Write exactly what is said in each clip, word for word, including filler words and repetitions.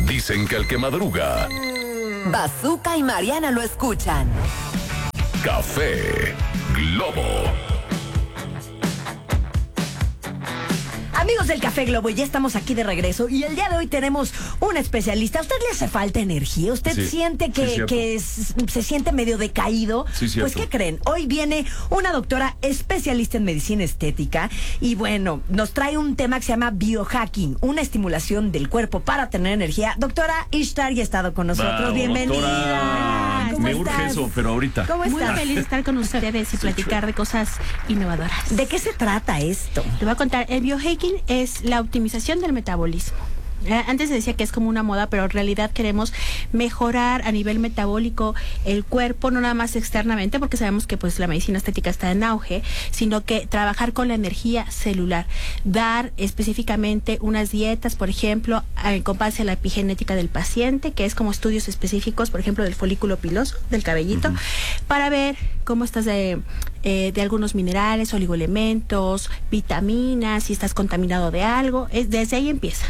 Dicen que el que madruga... Bazooka y Mariana lo escuchan. Café Globo. Amigos del Café Globo, ya estamos aquí de regreso y el día de hoy tenemos un especialista. ¿A usted le hace falta energía? ¿Usted Sí, siente que, sí, que es- se siente medio decaído? Sí, cierto. Pues, ¿qué creen? Hoy viene una doctora especialista en medicina estética y, bueno, nos trae un tema que se llama biohacking, una estimulación del cuerpo para tener energía. Doctora Ishtar ya ha estado con nosotros. Bravo, Bienvenida. doctora. ¿Cómo Me estás? urge eso, pero ahorita. ¿Cómo Muy estás? feliz de estar con ustedes y platicar de cosas innovadoras. ¿De qué se trata esto? Te voy a contar, el biohacking es la optimización del metabolismo. Eh, Antes se decía que es como una moda, pero en realidad queremos mejorar a nivel metabólico el cuerpo, no nada más externamente, porque sabemos que pues la medicina estética está en auge, sino que trabajar con la energía celular, dar específicamente unas dietas, por ejemplo, eh, con base a la epigenética del paciente, que es como estudios específicos, por ejemplo, del folículo piloso, del cabellito, uh-huh. para ver cómo estás de, eh, de algunos minerales, oligoelementos, vitaminas, si estás contaminado de algo, es, desde ahí empieza.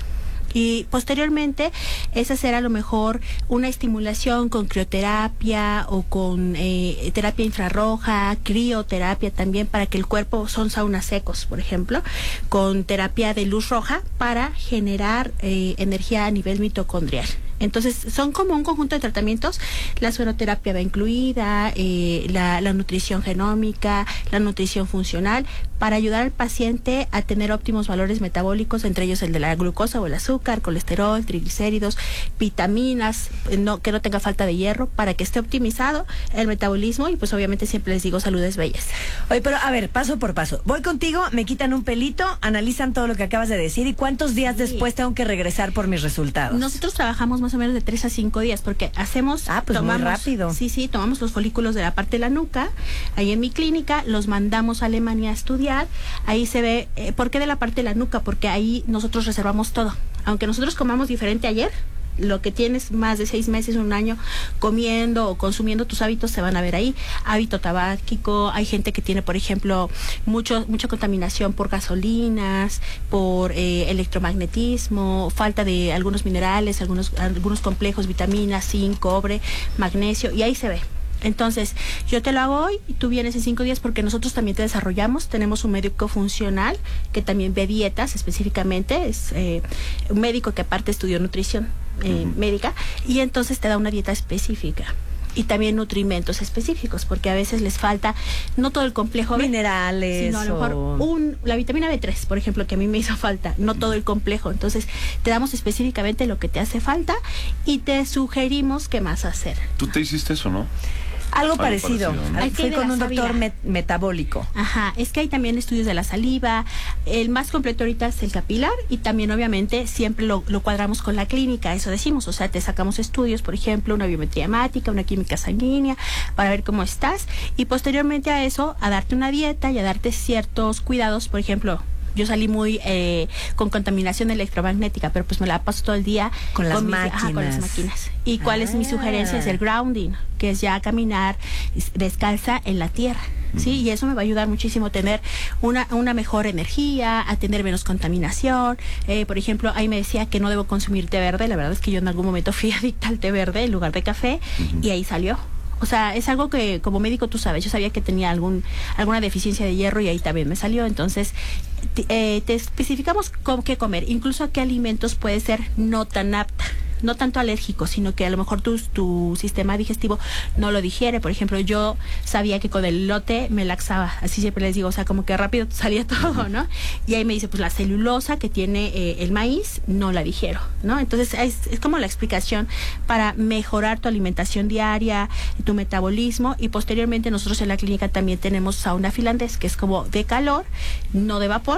Y posteriormente es hacer a lo mejor una estimulación con crioterapia o con eh, terapia infrarroja, crioterapia también para que el cuerpo, son saunas secos, por ejemplo, con terapia de luz roja para generar eh, energía a nivel mitocondrial. Entonces, son como un conjunto de tratamientos. La sueroterapia va incluida, eh, la, la nutrición genómica, la nutrición funcional, para ayudar al paciente a tener óptimos valores metabólicos, entre ellos el de la glucosa o el azúcar, colesterol, triglicéridos, vitaminas, no, que no tenga falta de hierro, para que esté optimizado el metabolismo y pues obviamente siempre les digo salud es belleza. Oye, pero a ver, paso por paso. Voy contigo, me quitan un pelito, analizan todo lo que acabas de decir y cuántos días Sí. después tengo que regresar por mis resultados. Nosotros trabajamos más o menos de tres a cinco días porque hacemos... Ah, pues tomamos, muy rápido. Sí, sí, tomamos los folículos de la parte de la nuca, ahí en mi clínica, los mandamos a Alemania a estudiar, ahí se ve, eh, ¿por qué de la parte de la nuca? Porque ahí nosotros reservamos todo. Aunque nosotros comamos diferente ayer, lo que tienes más de seis meses, un año comiendo o consumiendo, tus hábitos se van a ver ahí. Hábito tabáquico, hay gente que tiene, por ejemplo, mucho mucha contaminación por gasolinas, por eh, electromagnetismo, falta de algunos minerales, algunos algunos complejos, vitaminas, zinc, cobre, magnesio, y ahí se ve. Entonces, yo te lo hago hoy y tú vienes en cinco días porque nosotros también te desarrollamos. Tenemos un médico funcional que también ve dietas específicamente. Es eh, un médico que aparte estudió nutrición eh, uh-huh. médica y entonces te da una dieta específica. Y también nutrimentos específicos, porque a veces les falta no todo el complejo minerales, sino a lo mejor o... un, la vitamina B tres, por ejemplo, que a mí me hizo falta, no todo el complejo. Entonces, te damos específicamente lo que te hace falta y te sugerimos qué más hacer. Tú te hiciste eso, ¿no? Algo, Algo parecido. parecido, ¿no? Al- Fui con un doctor Sabía. met- metabólico. Ajá, es que hay también estudios de la saliva. El más completo ahorita es el capilar y también obviamente siempre lo, lo cuadramos con la clínica, eso decimos, o sea, te sacamos estudios, por ejemplo, una biometría hemática, una química sanguínea, para ver cómo estás y posteriormente a eso, a darte una dieta y a darte ciertos cuidados, por ejemplo, yo salí muy eh, con contaminación electromagnética, pero pues me la paso todo el día Con las mis- máquinas. ajá, con las máquinas. ¿Y cuál es mi Ah. sugerencia? Es el grounding, que es ya caminar es- descalza en la tierra. Sí, y eso me va a ayudar muchísimo a tener una, una mejor energía, a tener menos contaminación. Eh, por ejemplo, ahí me decía que no debo consumir té verde. La verdad es que yo en algún momento fui adicta al té verde en lugar de café uh-huh. y ahí salió. O sea, es algo que como médico tú sabes, yo sabía que tenía algún alguna deficiencia de hierro y ahí también me salió. Entonces, te, eh, te especificamos con qué comer, incluso a qué alimentos puede ser no tan apta. No tanto alérgico, sino que a lo mejor tu, tu sistema digestivo no lo digiere. Por ejemplo, yo sabía que con el elote me laxaba, así siempre les digo, o sea, como que rápido salía todo, ¿no? Y ahí me dice, pues la celulosa que tiene eh, el maíz, no la digiero, ¿no? Entonces, es, es como la explicación para mejorar tu alimentación diaria, tu metabolismo, y posteriormente nosotros en la clínica también tenemos sauna finlandés, que es como de calor, no de vapor,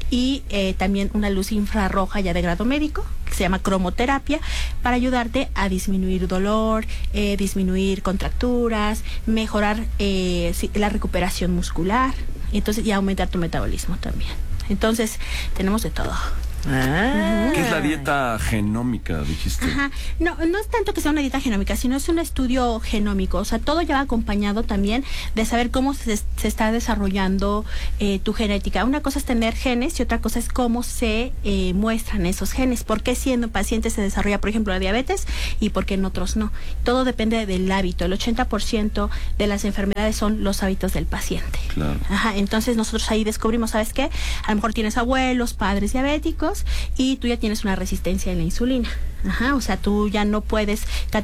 y eh, también una luz infrarroja ya de grado médico, que se llama cromoterapia, para ayudarte a disminuir dolor, eh, disminuir contracturas, mejorar eh, la recuperación muscular, entonces y aumentar tu metabolismo también. Entonces, tenemos de todo. Ah. ¿Qué es la dieta genómica, dijiste? Ajá. No, no es tanto que sea una dieta genómica, sino es un estudio genómico. O sea, todo ya va acompañado también de saber cómo se, se está desarrollando eh, tu genética. Una cosa es tener genes y otra cosa es cómo se eh, muestran esos genes. ¿Por qué siendo pacientes se desarrolla, por ejemplo, la diabetes y por qué en otros no? Todo depende del hábito. El ochenta por ciento de las enfermedades son los hábitos del paciente. Claro. Ajá. Entonces nosotros ahí descubrimos, ¿sabes qué? A lo mejor tienes abuelos, padres diabéticos y tú ya tienes una resistencia en la insulina. Ajá, o sea, tú ya no puedes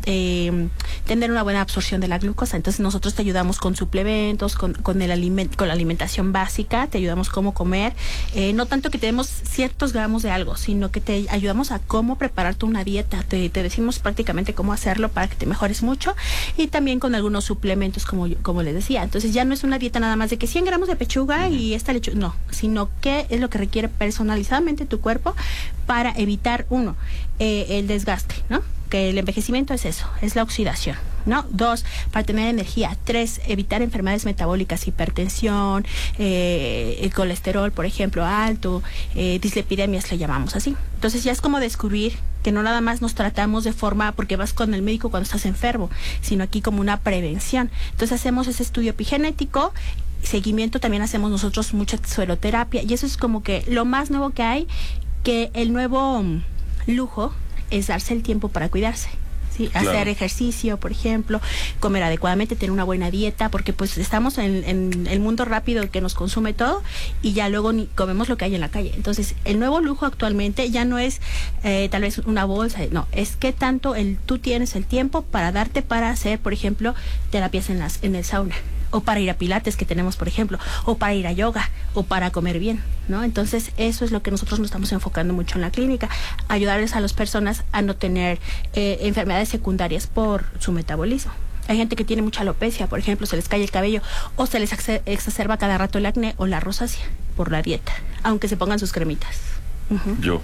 eh, tener una buena absorción de la glucosa. Entonces nosotros te ayudamos con suplementos, con, con, el aliment con la alimentación básica, te ayudamos cómo comer. Eh, no tanto que te demos ciertos gramos de algo, sino que te ayudamos a cómo prepararte una dieta. Te, te decimos prácticamente cómo hacerlo para que te mejores mucho y también con algunos suplementos, como, como les decía. Entonces ya no es una dieta nada más de que cien gramos de pechuga y esta lechuga, no, sino que es lo que requiere personalizadamente tu cuerpo para evitar, uno, eh, el desgaste, ¿no? Que el envejecimiento es eso, es la oxidación, ¿no? Dos, para tener energía. Tres, evitar enfermedades metabólicas, hipertensión, eh, el colesterol, por ejemplo, alto, eh, dislipidemias le llamamos así. Entonces ya es como descubrir que no nada más nos tratamos de forma porque vas con el médico cuando estás enfermo, sino aquí como una prevención. Entonces hacemos ese estudio epigenético, seguimiento, también hacemos nosotros mucha sueroterapia y eso es como que lo más nuevo que hay, que el nuevo um, lujo es darse el tiempo para cuidarse. Sí, claro. Hacer ejercicio, por ejemplo, comer adecuadamente, tener una buena dieta, porque pues estamos en, en el mundo rápido que nos consume todo y ya luego ni comemos lo que hay en la calle. Entonces, el nuevo lujo actualmente ya no es eh, tal vez una bolsa, no, es que tanto el, tú tienes el tiempo para darte para hacer, por ejemplo, terapias en, las, en el sauna, o para ir a pilates que tenemos, por ejemplo, o para ir a yoga, o para comer bien, ¿no? Entonces, eso es lo que nosotros nos estamos enfocando mucho en la clínica, ayudarles a las personas a no tener eh, enfermedades secundarias por su metabolismo. Hay gente que tiene mucha alopecia, por ejemplo, se les cae el cabello, o se les exacerba cada rato el acné o la rosácea por la dieta, aunque se pongan sus cremitas. Uh-huh. Yo.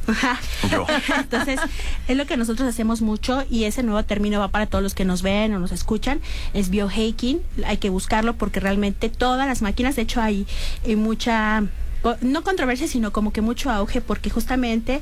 Yo. Entonces, es lo que nosotros hacemos mucho y ese nuevo término va para todos los que nos ven o nos escuchan, es biohacking, hay que buscarlo porque realmente todas las máquinas, de hecho hay, hay mucha, no controversia, sino como que mucho auge porque justamente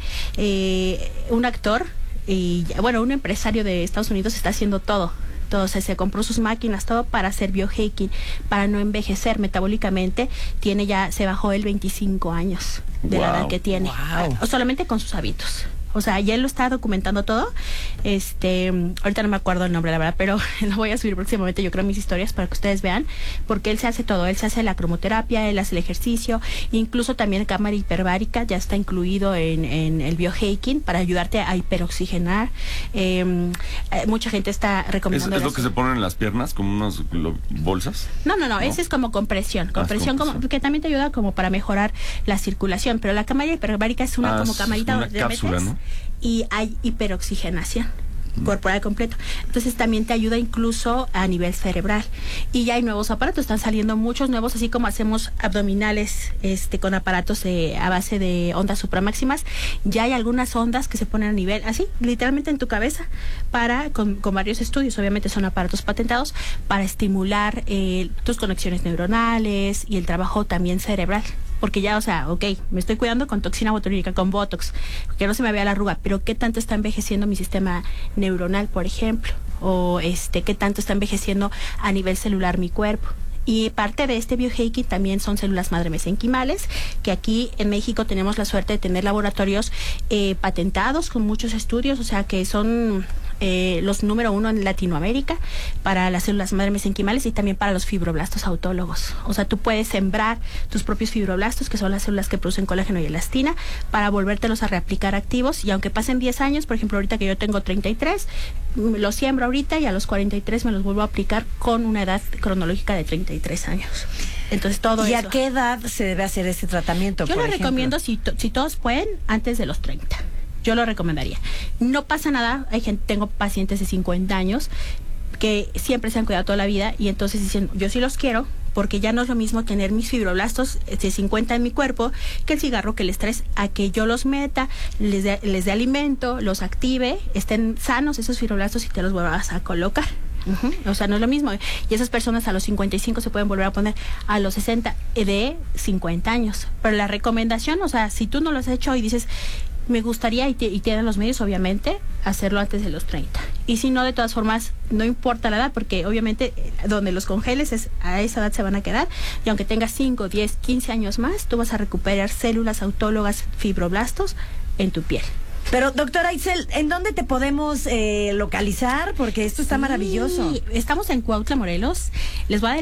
eh, un actor y bueno, un empresario de Estados Unidos está haciendo todo. Entonces se compró sus máquinas, todo para hacer biohacking, para no envejecer metabólicamente. Tiene ya, se bajó el veinticinco años de Wow. la edad que tiene. Wow. O solamente con sus hábitos. O sea, ya él lo está documentando todo. Este, ahorita no me acuerdo el nombre, la verdad, pero lo voy a subir próximamente, yo creo, mis historias para que ustedes vean, porque él se hace todo. Él se hace la cromoterapia, él hace el ejercicio, incluso también cámara hiperbárica ya está incluido en, en el biohacking para ayudarte a hiperoxigenar. Eh, eh, mucha gente está ¿Es, recomendando. es lo que se ponen en las piernas, como unas lo- bolsas? No, no, no, ¿No? ese es como compresión, Ah, compresión, compresión. como, que también te ayuda como para mejorar la circulación, pero la cámara hiperbárica es una Ah, como es camarita una donde cápsula, metes ¿no? y hay hiperoxigenación corporal completo. Entonces también te ayuda incluso a nivel cerebral. Y ya hay nuevos aparatos, están saliendo muchos nuevos, así como hacemos abdominales este con aparatos eh, a base de ondas supramáximas, ya hay algunas ondas que se ponen a nivel, así, literalmente en tu cabeza, para con, con varios estudios, obviamente son aparatos patentados, para estimular eh, tus conexiones neuronales y el trabajo también cerebral. Porque ya, o sea, ok, me estoy cuidando con toxina botulínica, con Botox, que no se me vea la arruga, pero ¿qué tanto está envejeciendo mi sistema neuronal, por ejemplo? O este, ¿qué tanto está envejeciendo a nivel celular mi cuerpo? Y parte de este biohacking también son células madre mesenquimales, que aquí en México tenemos la suerte de tener laboratorios eh, patentados con muchos estudios, o sea que son eh, los número uno en Latinoamérica para las células madre mesenquimales y también para los fibroblastos autólogos. O sea, tú puedes sembrar tus propios fibroblastos, que son las células que producen colágeno y elastina, para volvértelos a reaplicar activos y aunque pasen diez años, por ejemplo, ahorita que yo tengo treinta y tres, los siembro ahorita y a los cuarenta y tres me los vuelvo a aplicar con una edad cronológica de treinta y tres años. Entonces todo ¿Y eso. a qué edad se debe hacer este tratamiento? Yo por lo ejemplo? recomiendo si, to- si todos pueden antes de los treinta. Yo lo recomendaría. No pasa nada, hay gente, tengo pacientes de cincuenta años que siempre se han cuidado toda la vida y entonces dicen, yo sí los quiero porque ya no es lo mismo tener mis fibroblastos de cincuenta en mi cuerpo que el cigarro, que el estrés, a que yo los meta, les dé les dé alimento, los active, estén sanos esos fibroblastos y te los vuelvas a colocar. Uh-huh. O sea, no es lo mismo. Y esas personas a los cincuenta y cinco se pueden volver a poner a los sesenta de cincuenta años. Pero la recomendación, o sea, si tú no lo has hecho y dices, me gustaría, y, te, y tienen los medios, obviamente, hacerlo antes de los treinta. Y si no, de todas formas, no importa la edad, porque obviamente donde los congeles es a esa edad se van a quedar, y aunque tengas cinco, diez, quince años más, tú vas a recuperar células autólogas fibroblastos en tu piel. Pero, doctora Itzel, ¿en dónde te podemos eh, localizar? Porque esto está Sí, maravilloso. Estamos en Cuautla, Morelos. Les voy a